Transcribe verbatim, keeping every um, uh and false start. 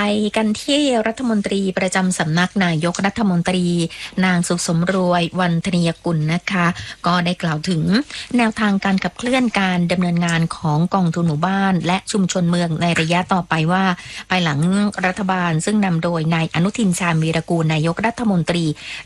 กันที่รัฐมนตรีประจำสำนักนายกรัฐมนตรีนางสุขสมรวยวันธนียกุลนะคะก็ได้กล่าวถึงแนวทางการขับเคลื่อนการดำเนินงานของกองทุนหมู่บ้านและชุมชนเมืองในระยะต่อไปว่าภายหลังรัฐบาลซึ่งนำโดยนายอนุทินชาญวีรกูลนายกรัฐมนตรี